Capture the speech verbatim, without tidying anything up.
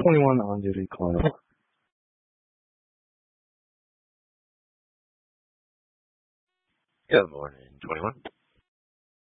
twenty-one on duty, call it. Good morning, twenty-one.